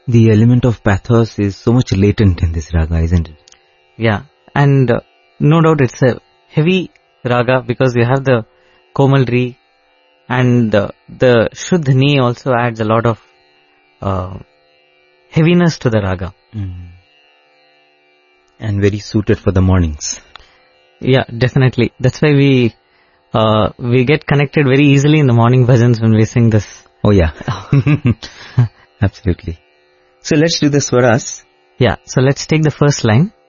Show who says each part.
Speaker 1: The element of pathos is so much latent in this raga, isn't it?
Speaker 2: Yeah, and no doubt it's a heavy raga because you have the Komalri, and the Shuddhni also adds a lot of heaviness to the raga.
Speaker 1: And very suited for the mornings.
Speaker 2: Yeah, definitely. That's why we get connected very easily in the morning bhajans when we sing this.
Speaker 1: Oh yeah. Absolutely. So let's do the swaras.
Speaker 2: Yeah, so let's take the first line.